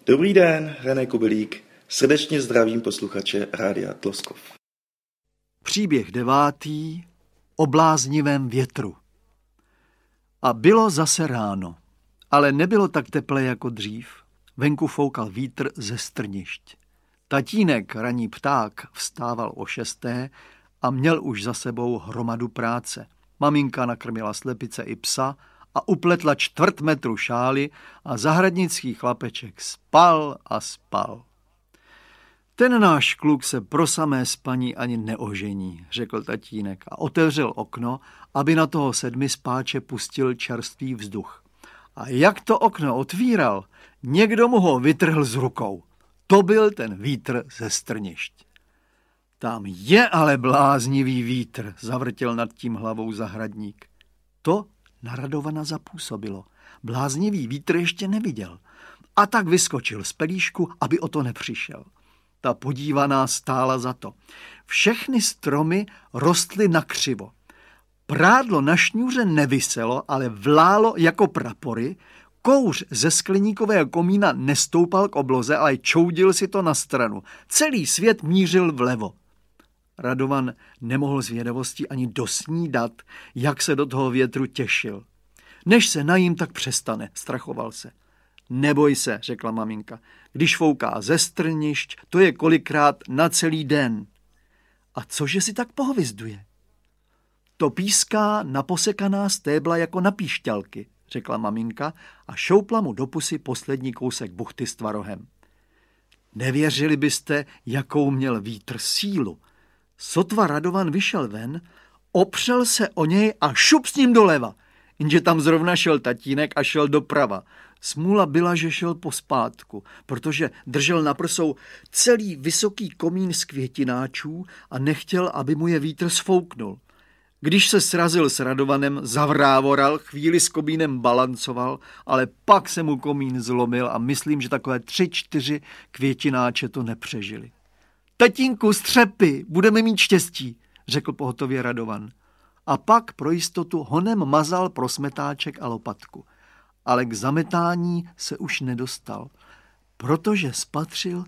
Dobrý den, René Kubelík. Srdečně zdravím posluchače Rádia Tloskov. Příběh 9. O bláznivém větru. A bylo zase ráno, ale nebylo tak teplé jako dřív. Venku foukal vítr ze strnišť. Tatínek, ranní pták, vstával o 6. a měl už za sebou hromadu práce. Maminka nakrmila slepice i psa a upletla 1/4 metru šály a zahradnický chlapeček spal a spal. Ten náš kluk se pro samé spaní ani neožení, řekl tatínek a otevřel okno, aby na toho 7spáče pustil čerstvý vzduch. A jak to okno otvíral, někdo mu ho vytrhl z rukou. To byl ten vítr ze strnišť. Tam je ale bláznivý vítr, zavrtěl nad tím hlavou zahradník. To na Radovana zapůsobilo. Bláznivý vítr ještě neviděl. A tak vyskočil z pelíšku, aby o to nepřišel. Ta podívaná stála za to. Všechny stromy rostly nakřivo. Prádlo na šňůře neviselo, ale vlálo jako prapory. Kouř ze skleníkového komína nestoupal k obloze, ale čoudil si to na stranu. Celý svět mířil vlevo. Radovan nemohl zvědavostí ani dosnídat, jak se do toho větru těšil. Než se najím, tak přestane, strachoval se. Neboj se, řekla maminka, když fouká ze strnišť, to je kolikrát na celý den. A cože si tak pohovizduje? To píská na posekaná stébla jako na píšťalky, řekla maminka a šoupla mu do pusy poslední kousek buchty s tvarohem. Nevěřili byste, jakou měl vítr sílu. Sotva Radovan vyšel ven, opřel se o něj a šup s ním doleva, jenže tam zrovna šel tatínek a šel doprava. Smůla byla, že šel pospátku, protože držel na prsou celý vysoký komín z květináčů a nechtěl, aby mu je vítr sfouknul. Když se srazil s Radovanem, zavrávoral, chvíli s komínem balancoval, ale pak se mu komín zlomil a myslím, že takové 3-4 květináče to nepřežili. Tatínku, střepy, budeme mít štěstí, řekl pohotově Radovan. A pak pro jistotu honem mazal pro smetáček a lopatku. Ale k zametání se už nedostal, protože spatřil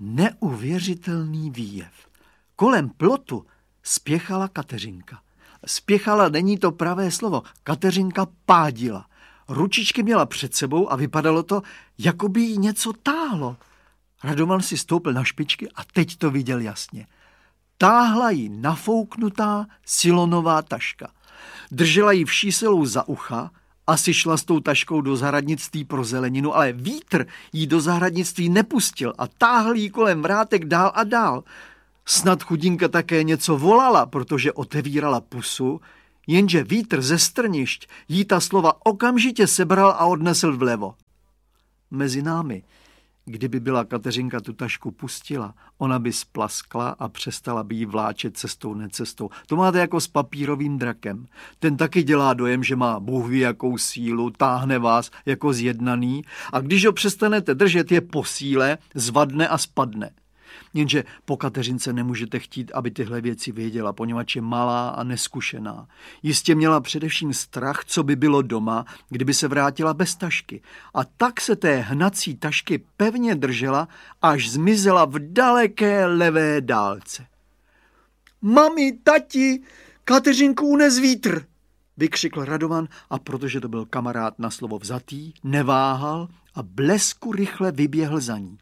neuvěřitelný výjev. Kolem plotu spěchala Kateřinka. Spěchala není to pravé slovo, Kateřinka pádila. Ručičky měla před sebou a vypadalo to, jako by jí něco táhlo. Radovan si stoupil na špičky a teď to viděl jasně. Táhla jí nafouknutá silonová taška. Držela jí vší silou za ucha, asi šla s tou taškou do zahradnictví pro zeleninu, ale vítr jí do zahradnictví nepustil a táhl jí kolem vrátek dál a dál. Snad chudinka také něco volala, protože otevírala pusu, jenže vítr ze strnišť jí ta slova okamžitě sebral a odnesl vlevo. Mezi námi, kdyby byla Kateřinka tu tašku pustila, ona by splaskla a přestala by jí vláčet cestou necestou. To máte jako s papírovým drakem. Ten taky dělá dojem, že má Bůh ví jakou sílu, táhne vás jako zjednaný a když ho přestanete držet, je po síle, zvadne a spadne. Jenže po Kateřince nemůžete chtít, aby tyhle věci věděla, poněvadž je malá a neskušená. Jistě měla především strach, co by bylo doma, kdyby se vrátila bez tašky. A tak se té hnací tašky pevně držela, až zmizela v daleké levé dálce. Mami, tati, Kateřinku unes vítr, vykřikl Radovan a protože to byl kamarád na slovo vzatý, neváhal a blesku rychle vyběhl za ní.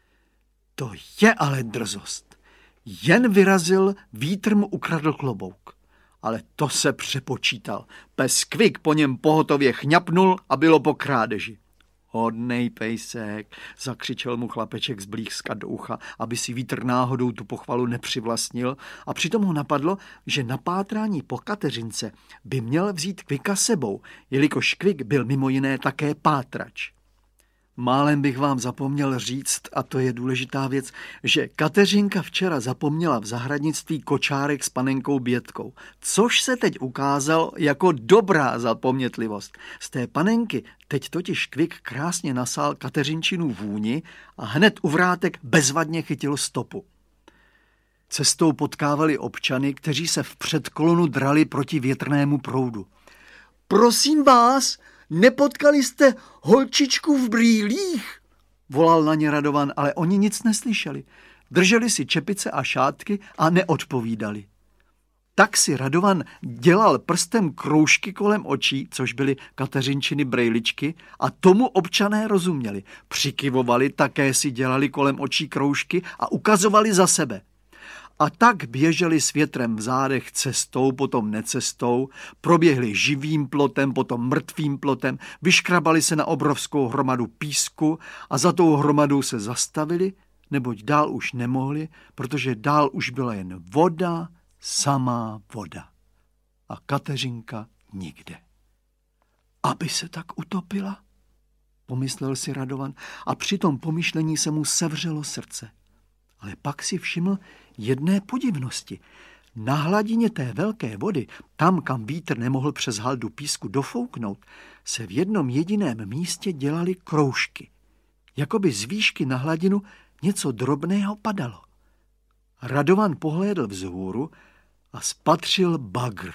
To je ale drzost. Jen vyrazil, vítr mu ukradl klobouk. Ale to se přepočítal. Pes Kvik po něm pohotově chňapnul a bylo po krádeži. Hodnej pejsek, zakřičel mu chlapeček zblízka do ucha, aby si vítr náhodou tu pochvalu nepřivlastnil a přitom ho napadlo, že na pátrání po Kateřince by měl vzít Kvika sebou, jelikož Kvik byl mimo jiné také pátrač. Málem bych vám zapomněl říct, a to je důležitá věc, že Kateřinka včera zapomněla v zahradnictví kočárek s panenkou Bětkou, což se teď ukázalo jako dobrá zapomnětlivost. Z té panenky teď totiž Kvik krásně nasál Kateřinčinu vůni a hned u vrátek bezvadně chytil stopu. Cestou potkávali občany, kteří se v předkolonu drali proti větrnému proudu. Prosím vás, nepotkali jste holčičku v brýlích? Volal na ně Radovan, ale oni nic neslyšeli. Drželi si čepice a šátky a neodpovídali. Tak si Radovan dělal prstem kroužky kolem očí, což byly Kateřinčiny brejličky, a tomu občané rozuměli. Přikyvovali, také si dělali kolem očí kroužky a ukazovali za sebe. A tak běželi s větrem v zádech cestou, potom necestou, proběhli živým plotem, potom mrtvým plotem, vyškrabali se na obrovskou hromadu písku a za tou hromadou se zastavili, neboť dál už nemohli, protože dál už byla jen voda, samá voda. A Kateřinka nikde. Aby se tak utopila, pomyslel si Radovan a při tom pomyšlení se mu sevřelo srdce. Ale pak si všiml jedné podivnosti. Na hladině té velké vody, tam, kam vítr nemohl přes haldu písku dofouknout, se v jednom jediném místě dělaly kroužky. Jakoby z výšky na hladinu něco drobného padalo. Radovan pohlédl vzhůru a spatřil bagr.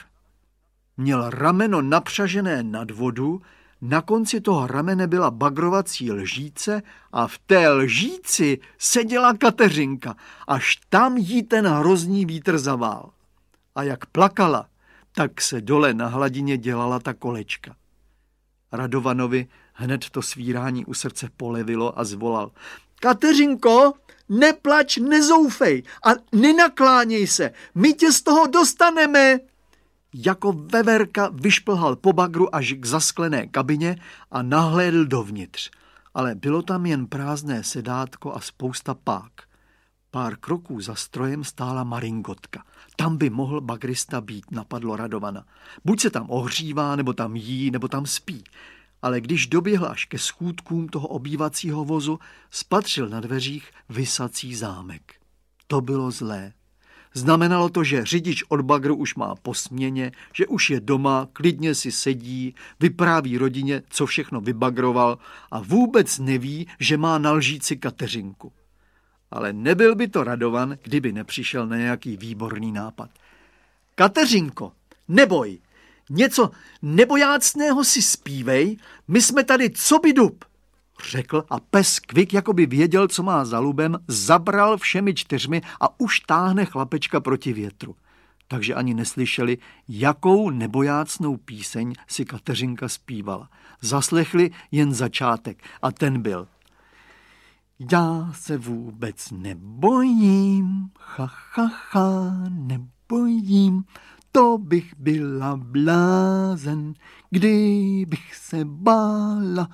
Měl rameno napřažené nad vodu, na konci toho ramene byla bagrovací lžíce a v té lžíci seděla Kateřinka, až tam jí ten hrozný vítr zavál. A jak plakala, tak se dole na hladině dělala ta kolečka. Radovanovi hned to svírání u srdce polevilo a zvolal: Kateřinko, neplač, nezoufej a nenakláněj se, my tě z toho dostaneme. Jako veverka vyšplhal po bagru až k zasklené kabině a nahlédl dovnitř. Ale bylo tam jen prázdné sedátko a spousta pák. Pár kroků za strojem stála maringotka. Tam by mohl bagrista být, napadlo Radovana. Buď se tam ohřívá, nebo tam jí, nebo tam spí. Ale když doběhl až ke schůdkům toho obývacího vozu, spatřil na dveřích visací zámek. To bylo zlé. Znamenalo to, že řidič od bagru už má po směně, že už je doma, klidně si sedí, vypráví rodině, co všechno vybagroval a vůbec neví, že má na lžíci Kateřinku. Ale nebyl by to Radovan, kdyby nepřišel na nějaký výborný nápad. Kateřinko, neboj, něco nebojácného si zpívej, my jsme tady co by dub, řekl a pes Kvik, jako by věděl, co má za lubem, zabral všemi 4 a už táhne chlapečka proti větru. Takže ani neslyšeli, jakou nebojácnou píseň si Kateřinka zpívala. Zaslechli jen začátek a ten byl: Já se vůbec nebojím, nebojím, to bych byla blázen, kdybych se bála,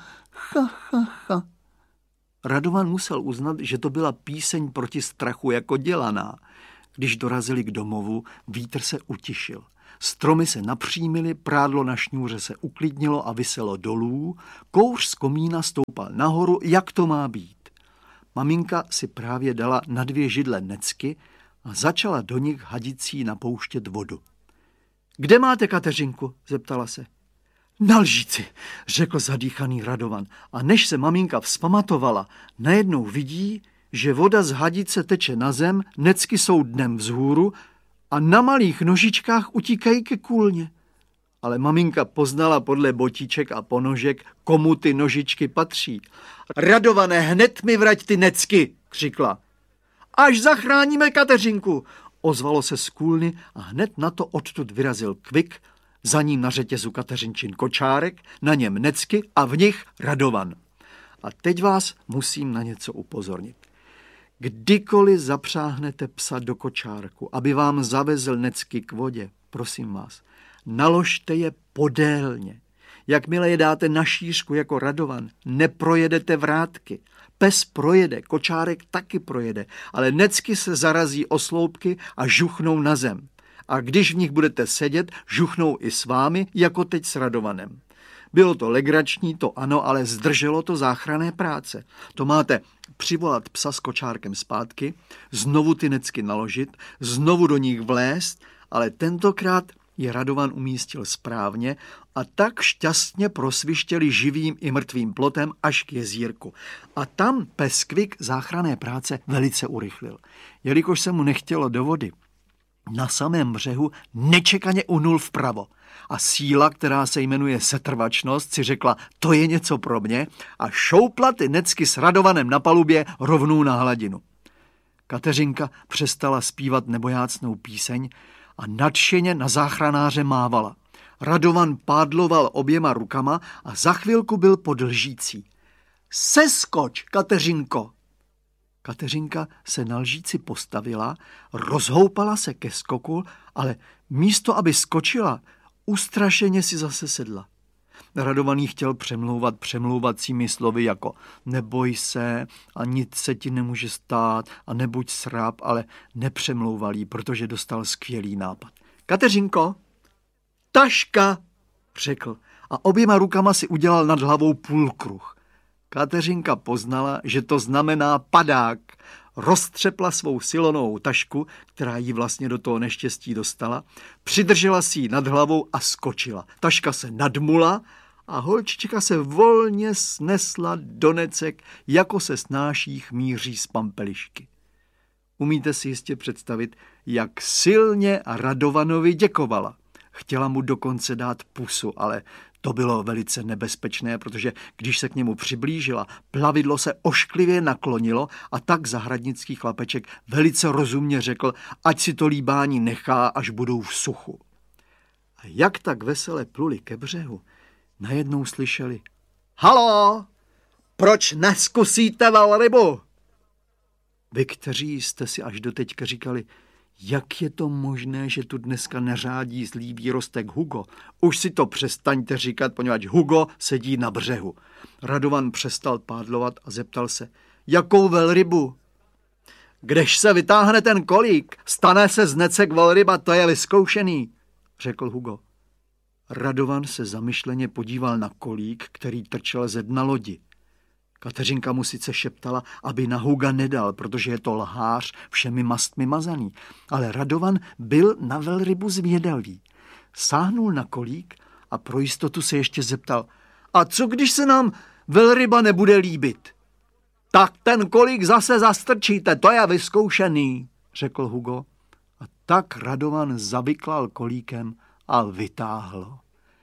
Radovan musel uznat, že to byla píseň proti strachu jako dělaná. Když dorazili k domovu, vítr se utišil. Stromy se napřímily, prádlo na šňůře se uklidnilo a viselo dolů, kouř z komína stoupal nahoru, jak to má být. Maminka si právě dala na 2 židle necky a začala do nich hadicí napouštět vodu. Kde máte Kateřinku? Zeptala se. Na lžíci, řekl zadýchaný Radovan. A než se maminka vzpamatovala, najednou vidí, že voda z hadice teče na zem, necky jsou dnem vzhůru a na malých nožičkách utíkají ke kůlně. Ale maminka poznala podle botíček a ponožek, komu ty nožičky patří. Radované, hned mi vrať ty necky, křikla. Až zachráníme Kateřinku, ozvalo se z kůlny a hned na to odtud vyrazil Kvik, za ním na řetězu Kateřinčin kočárek, na něm necky a v nich Radovan. A teď vás musím na něco upozornit. Kdykoliv zapřáhnete psa do kočárku, aby vám zavezl necky k vodě, prosím vás, naložte je podélně. Jakmile je dáte na šířku jako Radovan, neprojedete vrátky. Pes projede, kočárek taky projede, ale necky se zarazí o sloupky a žuchnou na zem. A když v nich budete sedět, žuchnou i s vámi, jako teď s Radovanem. Bylo to legrační, to ano, ale zdrželo to záchranné práce. To máte přivolat psa s kočárkem zpátky, znovu ty necky naložit, znovu do nich vlézt, ale tentokrát je Radovan umístil správně a tak šťastně prosvištěli živým i mrtvým plotem až k jezírku. A tam pes Kvik záchranné práce velice urychlil. Jelikož se mu nechtělo do vody, na samém břehu nečekaně uhnul vpravo a síla, která se jmenuje setrvačnost, si řekla, to je něco pro mě a šoupla ty necky s Radovanem na palubě rovnou na hladinu. Kateřinka přestala zpívat nebojácnou píseň a nadšeně na záchranáře mávala. Radovan pádloval oběma rukama a za chvilku byl pod lžící. Seskoč, Kateřinko! Kateřinka se na lžíci postavila, rozhoupala se ke skoku, ale místo, aby skočila, ustrašeně si zase sedla. Radovan jí chtěl přemlouvat přemlouvacími slovy jako neboj se a nic se ti nemůže stát a nebuď srab, ale nepřemlouval jí, protože dostal skvělý nápad. Kateřinko, taška, řekl a oběma rukama si udělal nad hlavou půlkruh. Kateřinka poznala, že to znamená padák. Roztřepla svou silonou tašku, která jí vlastně do toho neštěstí dostala, přidržela si ji nad hlavou a skočila. Taška se nadmula a holčička se volně snesla do necek, jako se snáší chmýří z pampelišky. Umíte si jistě představit, jak silně Radovanovi děkovala. Chtěla mu dokonce dát pusu, ale to bylo velice nebezpečné, protože když se k němu přiblížila, plavidlo se ošklivě naklonilo a tak zahradnický chlapeček velice rozumně řekl, ať si to líbání nechá, až budou v suchu. A jak tak vesele pluli ke břehu, najednou slyšeli: Halo, proč neskusíte velrybu? Vy, kteří jste si až doteďka říkali, jak je to možné, že tu dneska neřádí zlý výrostek Hugo? Už si to přestaňte říkat, poněvadž Hugo sedí na břehu. Radovan přestal pádlovat a zeptal se, jakou velrybu? Když se vytáhne ten kolík, stane se z necek velryba, to je vyzkoušený, řekl Hugo. Radovan se zamyšleně podíval na kolík, který trčel ze dna lodi. Kateřinka mu sice šeptala, aby na Huga nedal, protože je to lhář všemi mastmi mazaný, ale Radovan byl na velrybu zvědavý. Sáhnul na kolík a pro jistotu se ještě zeptal, a co když se nám velryba nebude líbit? Tak ten kolík zase zastrčíte, to je vyzkoušený, řekl Hugo. A tak Radovan zavyklal kolíkem a vytáhl.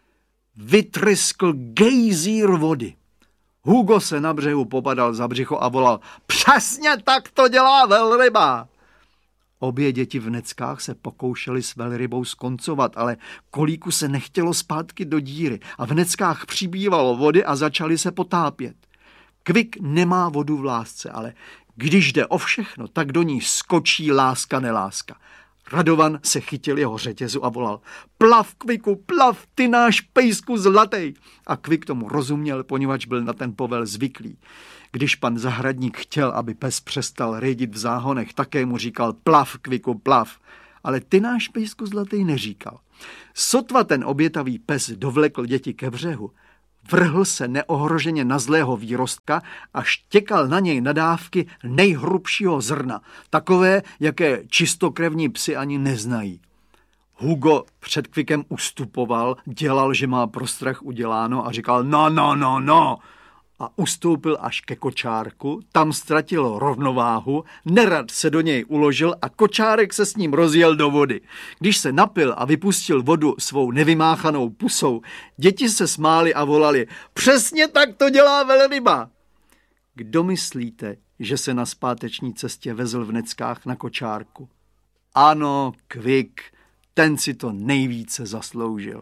Vytryskl gejzír vody. Hugo se na břehu popadal za břicho a volal, přesně tak to dělá velryba. Obě děti v neckách se pokoušely s velrybou skoncovat, ale kolíku se nechtělo zpátky do díry a v neckách přibývalo vody a začaly se potápět. Kvik nemá vodu v lásce, ale když jde o všechno, tak do ní skočí láska neláska. Radovan se chytil jeho řetězu a volal, plav, Kviku, plav, ty náš pejsku zlatej. A Kvik tomu rozuměl, poněvadž byl na ten povel zvyklý. Když pan zahradník chtěl, aby pes přestal rejdit v záhonech, také mu říkal, plav, Kviku, plav. Ale ty náš pejsku zlatej neříkal. Sotva ten obětavý pes dovlekl děti ke břehu, vrhl se neohroženě na zlého výrostka a štěkal na něj nadávky nejhrubšího zrna, takové, jaké čistokrevní psi ani neznají. Hugo před Kvikem ustupoval, dělal, že má pro strach uděláno a říkal no. A ustoupil až ke kočárku, tam ztratil rovnováhu, nerad se do něj uložil a kočárek se s ním rozjel do vody. Když se napil a vypustil vodu svou nevymáchanou pusou, děti se smály a volali, přesně tak to dělá velryba. Kdo myslíte, že se na zpáteční cestě vezl v neckách na kočárku? Ano, Kvik, ten si to nejvíce zasloužil.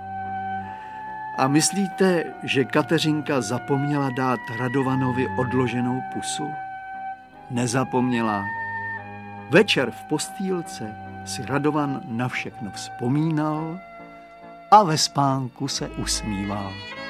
A myslíte, že Kateřinka zapomněla dát Radovanovi odloženou pusu? Nezapomněla. Večer v postýlce si Radovan na všechno vzpomínal a ve spánku se usmíval.